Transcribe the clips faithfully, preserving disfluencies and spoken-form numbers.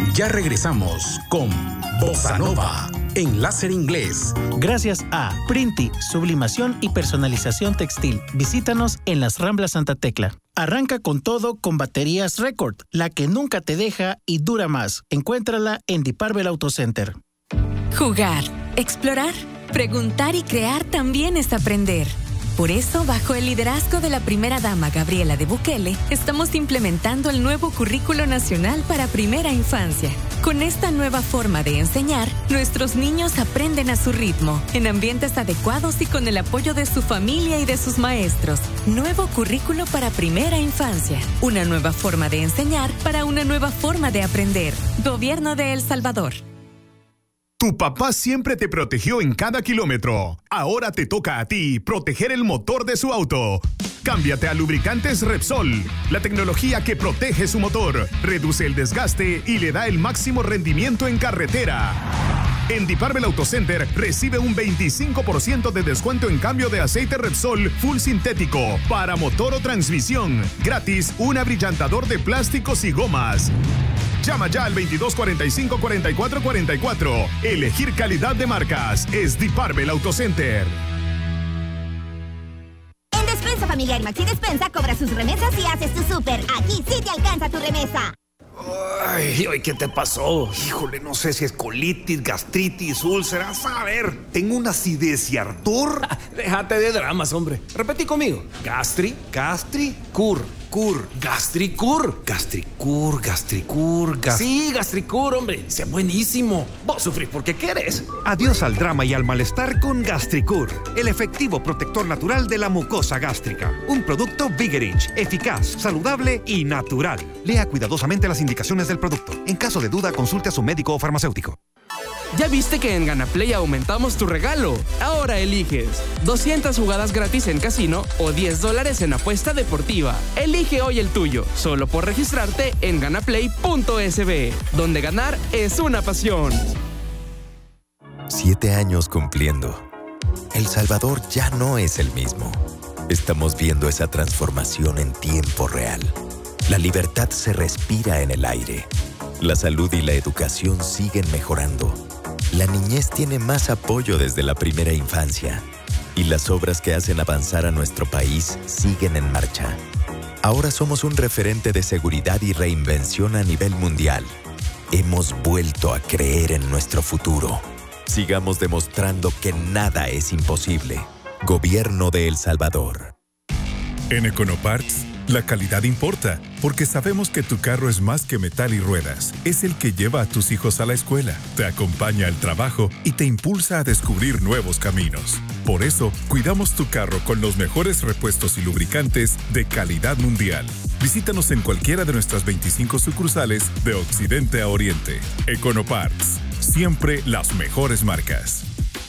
Ya regresamos con Bossa Nova en Láser Inglés. Gracias a Printi, sublimación y personalización textil. Visítanos en las Ramblas Santa Tecla. Arranca con todo con baterías Record, la que nunca te deja y dura más. Encuéntrala en Diparvel Auto Center. Jugar, explorar, preguntar y crear también es aprender. Por eso, bajo el liderazgo de la primera dama Gabriela de Bukele, estamos implementando el nuevo Currículo Nacional para Primera Infancia. Con esta nueva forma de enseñar, nuestros niños aprenden a su ritmo, en ambientes adecuados y con el apoyo de su familia y de sus maestros. Nuevo Currículo para Primera Infancia. Una nueva forma de enseñar para una nueva forma de aprender. Gobierno de El Salvador. Tu papá siempre te protegió en cada kilómetro. Ahora te toca a ti proteger el motor de su auto. Cámbiate a Lubricantes Repsol, la tecnología que protege su motor, reduce el desgaste y le da el máximo rendimiento en carretera. En Diparvel Auto Center recibe un veinticinco por ciento de descuento en cambio de aceite Repsol Full Sintético para motor o transmisión. Gratis, un abrillantador de plásticos y gomas. Llama ya al veintidós cuarenta y cinco cuarenta y cuatro cuarenta y cuatro. Elegir calidad de marcas es Diparvel Auto Center. En Despensa Familiar Maxi Despensa cobra sus remesas y haces tu súper. Aquí sí te alcanza tu remesa. Ay, ay, ¿qué te pasó? Híjole, no sé si es colitis, gastritis, úlceras. A ver, tengo una acidez y ardor. Déjate de dramas, hombre. Repetí conmigo. Gastri, gastri, cur. Cur, Gastricur. Gastricur, Gastricur, gast... Sí, Gastricur, hombre. Sé buenísimo. Vos sufrís porque querés. Adiós al drama y al malestar con Gastricur, el efectivo protector natural de la mucosa gástrica. Un producto Vigerich, eficaz, saludable y natural. Lea cuidadosamente las indicaciones del producto. En caso de duda, consulte a su médico o farmacéutico. ¿Ya viste que en Ganaplay aumentamos tu regalo? Ahora eliges doscientas jugadas gratis en casino o diez dólares en apuesta deportiva. Elige hoy el tuyo, solo por registrarte en ganaplay punto es be, donde ganar es una pasión. Siete años cumpliendo. El Salvador ya no es el mismo. Estamos viendo esa transformación en tiempo real. La libertad se respira en el aire. La salud y la educación siguen mejorando. La niñez tiene más apoyo desde la primera infancia. Y las obras que hacen avanzar a nuestro país siguen en marcha. Ahora somos un referente de seguridad y reinvención a nivel mundial. Hemos vuelto a creer en nuestro futuro. Sigamos demostrando que nada es imposible. Gobierno de El Salvador. En Econoparts, la calidad importa, porque sabemos que tu carro es más que metal y ruedas. Es el que lleva a tus hijos a la escuela, te acompaña al trabajo y te impulsa a descubrir nuevos caminos. Por eso, cuidamos tu carro con los mejores repuestos y lubricantes de calidad mundial. Visítanos en cualquiera de nuestras veinticinco sucursales de Occidente a Oriente. Econoparts, siempre las mejores marcas.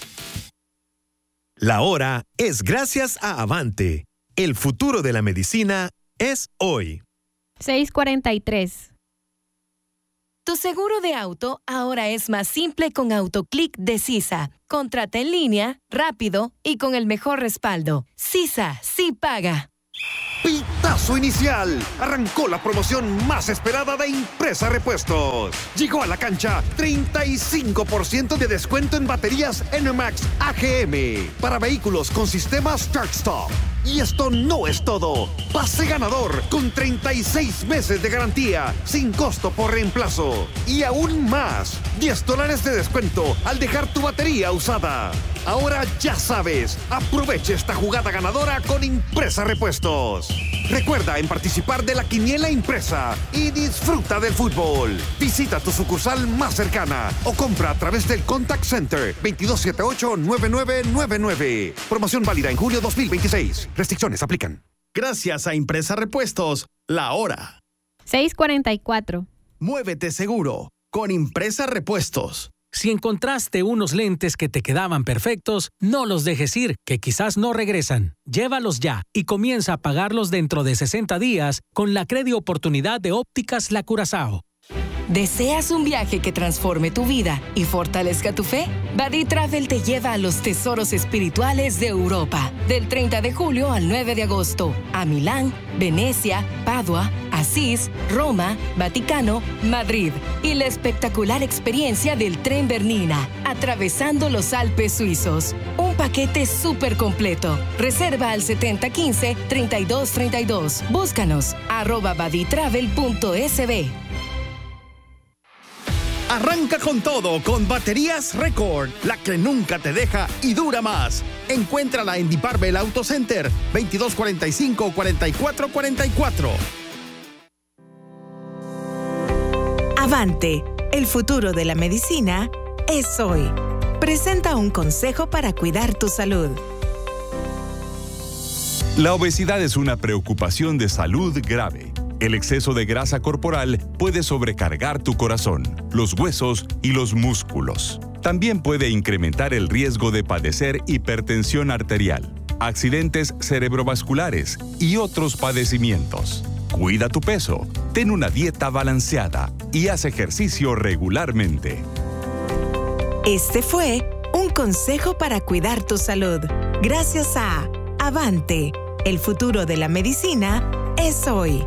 La hora es gracias a Avante. El futuro de la medicina es hoy. seis cuarenta y tres. Tu seguro de auto ahora es más simple con AutoClick de Sisa. Contrata en línea, rápido y con el mejor respaldo. Sisa sí paga. Pitazo inicial. Arrancó la promoción más esperada de Impresa Repuestos. Llegó a la cancha treinta y cinco por ciento de descuento en baterías N MAX A G M para vehículos con sistema Start Stop. Y esto no es todo. Pase ganador con treinta y seis meses de garantía sin costo por reemplazo. Y aún más, diez dólares de descuento al dejar tu batería usada. Ahora ya sabes, aprovecha esta jugada ganadora con Impresa Repuestos. Recuerda en participar de la quiniela impresa y disfruta del fútbol. Visita tu sucursal más cercana o compra a través del Contact Center veintidós setenta y ocho, noventa y nueve noventa y nueve. Promoción válida en julio dos mil veintiséis. Restricciones aplican. Gracias a Impresa Repuestos, la hora. seis cuarenta y cuatro. Muévete seguro con Impresa Repuestos. Si encontraste unos lentes que te quedaban perfectos, no los dejes ir, que quizás no regresan. Llévalos ya y comienza a pagarlos dentro de sesenta días con la Credi Oportunidad de Ópticas La Curazao. ¿Deseas un viaje que transforme tu vida y fortalezca tu fe? Badi Travel te lleva a los tesoros espirituales de Europa. Del treinta de julio al nueve de agosto. A Milán, Venecia, Padua, Asís, Roma, Vaticano, Madrid y la espectacular experiencia del tren Bernina, atravesando los Alpes suizos. Un paquete súper completo. Reserva al setenta quince, treinta y dos treinta y dos. Búscanos, arroba baditravel punto s b. Arranca con todo con Baterías Record, la que nunca te deja y dura más. Encuéntrala en Diparvel Auto Center, veintidós cuarenta y cinco, cuarenta y cuatro cuarenta y cuatro. Avante, el futuro de la medicina es hoy. Presenta un consejo para cuidar tu salud. La obesidad es una preocupación de salud grave. El exceso de grasa corporal puede sobrecargar tu corazón, los huesos y los músculos. También puede incrementar el riesgo de padecer hipertensión arterial, accidentes cerebrovasculares y otros padecimientos. Cuida tu peso, ten una dieta balanceada y haz ejercicio regularmente. Este fue un consejo para cuidar tu salud. Gracias a Avante, el futuro de la medicina es hoy.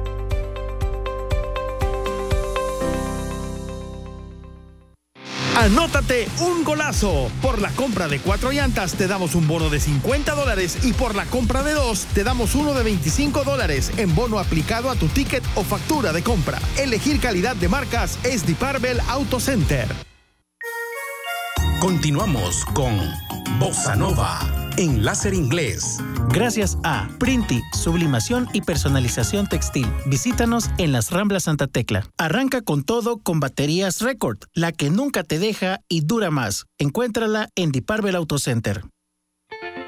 Anótate un golazo. Por la compra de cuatro llantas te damos un bono de cincuenta dólares y por la compra de dos te damos uno de veinticinco dólares en bono aplicado a tu ticket o factura de compra. Elegir calidad de marcas es Diparvel Auto Center. Continuamos con Bossa Nova en Láser Inglés. Gracias a Printi, sublimación y personalización textil. Visítanos en las Ramblas Santa Tecla. Arranca con todo con Baterías Record, la que nunca te deja y dura más. Encuéntrala en Diparvel Auto Center.